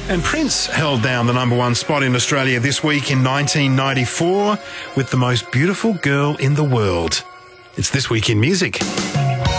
And Prince held down the #1 spot in Australia this week in 1994 with The Most Beautiful Girl in the World. It's This Week in Music.